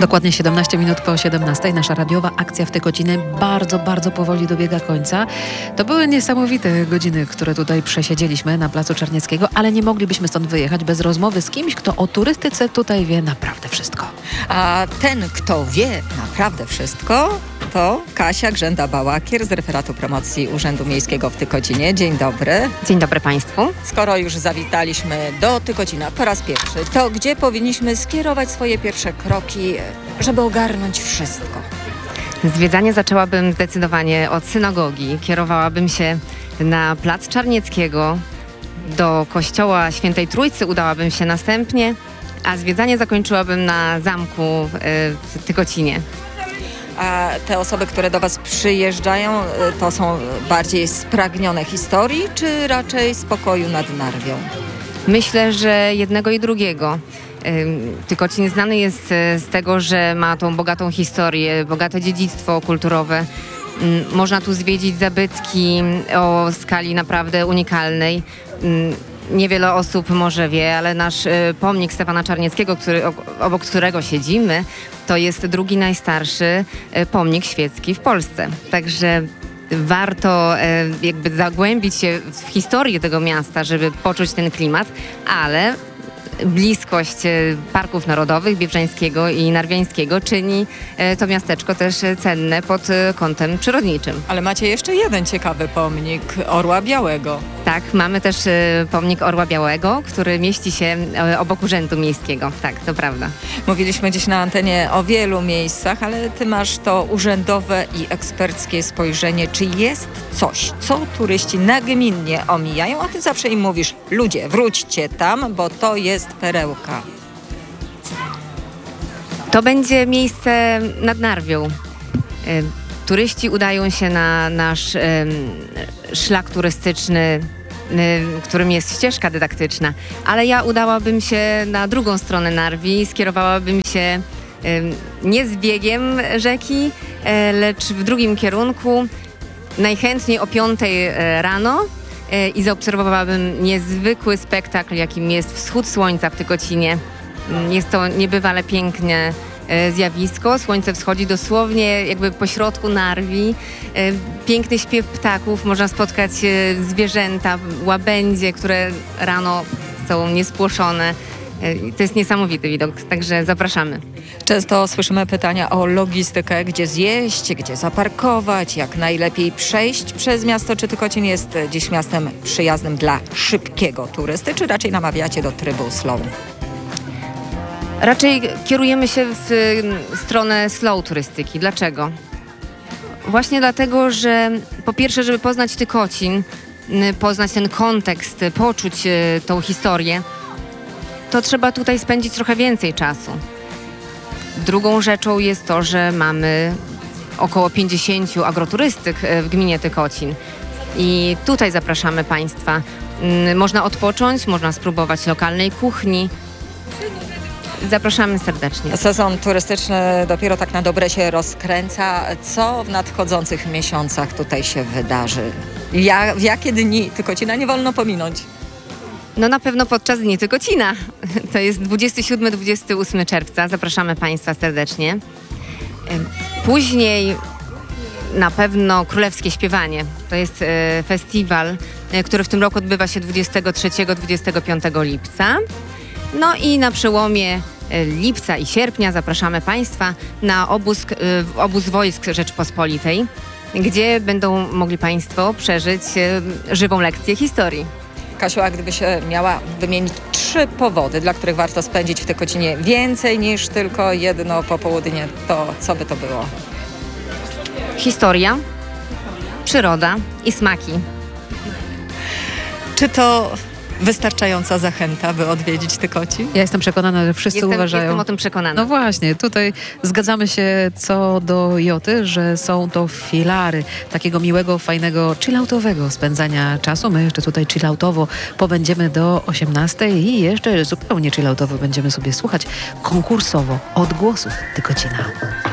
Dokładnie 17 minut po 17. Nasza radiowa akcja w Tykocinie bardzo, bardzo powoli dobiega końca. To były niesamowite godziny, które tutaj przesiedzieliśmy na Placu Czarnieckiego, ale nie moglibyśmy stąd wyjechać bez rozmowy z kimś, kto o turystyce tutaj wie naprawdę wszystko. A ten, kto wie naprawdę wszystko, to Kasia Grzęda-Bałakier z Referatu Promocji Urzędu Miejskiego w Tykocinie. Dzień dobry. Dzień dobry Państwu. Skoro już zawitaliśmy do Tykocina po raz pierwszy, to gdzie powinniśmy skierować swoje pierwsze kroki, żeby ogarnąć wszystko? Zwiedzanie zaczęłabym zdecydowanie od synagogi. Kierowałabym się na Plac Czarnieckiego, do kościoła Świętej Trójcy udałabym się następnie, a zwiedzanie zakończyłabym na zamku w Tykocinie. A te osoby, które do Was przyjeżdżają, to są bardziej spragnione historii, czy raczej spokoju nad Narwią? Myślę, że jednego i drugiego. Tykocin znany jest z tego, że ma tą bogatą historię, bogate dziedzictwo kulturowe. Można tu zwiedzić zabytki o skali naprawdę unikalnej. Niewiele osób może wie, ale nasz pomnik Stefana Czarnieckiego, obok którego siedzimy, to jest drugi najstarszy pomnik świecki w Polsce. Także warto jakby zagłębić się w historię tego miasta, żeby poczuć ten klimat, ale bliskość parków narodowych Biebrzańskiego i Narwiańskiego czyni to miasteczko też cenne pod kątem przyrodniczym. Ale macie jeszcze jeden ciekawy pomnik Orła Białego. Tak, mamy też pomnik Orła Białego, który mieści się obok Urzędu Miejskiego. Tak, to prawda. Mówiliśmy dziś na antenie o wielu miejscach, ale Ty masz to urzędowe i eksperckie spojrzenie. Czy jest coś, co turyści nagminnie omijają, a Ty zawsze im mówisz: ludzie, wróćcie tam, bo to jest perełka. To będzie miejsce nad Narwią. Turyści udają się na nasz szlak turystyczny, którym jest ścieżka dydaktyczna, ale ja udałabym się na drugą stronę Narwi, skierowałabym się nie z biegiem rzeki, lecz w drugim kierunku, najchętniej o 5 rano i zaobserwowałabym niezwykły spektakl, jakim jest wschód słońca w Tykocinie. Jest to niebywale piękne zjawisko. Słońce wschodzi dosłownie jakby pośrodku Narwi. Piękny śpiew ptaków, można spotkać zwierzęta, łabędzie, które rano są niespłoszone. To jest niesamowity widok, także zapraszamy. Często słyszymy pytania o logistykę, gdzie zjeść, gdzie zaparkować, jak najlepiej przejść przez miasto. Czy Tykocin jest dziś miastem przyjaznym dla szybkiego turysty, czy raczej namawiacie do trybu slow? Raczej kierujemy się w stronę slow turystyki. Dlaczego? Właśnie dlatego, że po pierwsze, żeby poznać Tykocin, poznać ten kontekst, poczuć tą historię, to trzeba tutaj spędzić trochę więcej czasu. Drugą rzeczą jest to, że mamy około 50 agroturystyk w gminie Tykocin. I tutaj zapraszamy Państwa. Można odpocząć, można spróbować lokalnej kuchni. Zapraszamy serdecznie. Sezon turystyczny dopiero tak na dobre się rozkręca. Co w nadchodzących miesiącach tutaj się wydarzy? W jakie dni Tykocina nie wolno pominąć? No na pewno podczas Dni Tykocina. To jest 27-28 czerwca. Zapraszamy Państwa serdecznie. Później na pewno Królewskie Śpiewanie. To jest festiwal, który w tym roku odbywa się 23-25 lipca. No i na przełomie lipca i sierpnia zapraszamy Państwa na obóz wojsk Rzeczpospolitej, gdzie będą mogli Państwo przeżyć żywą lekcję historii. Kasiu, a gdyby się miała wymienić 3 powody, dla których warto spędzić w Tykocinie więcej niż tylko jedno popołudnie, to co by to było? Historia, przyroda i smaki. Czy to wystarczająca zachęta, by odwiedzić Tykocin? Ja jestem przekonana, że wszyscy uważają... Jestem o tym przekonana. No właśnie, tutaj zgadzamy się co do joty, że są to filary takiego miłego, fajnego, chilloutowego spędzania czasu. My jeszcze tutaj chilloutowo pobędziemy do 18 i jeszcze zupełnie chilloutowo będziemy sobie słuchać konkursowo odgłosów Tykocina.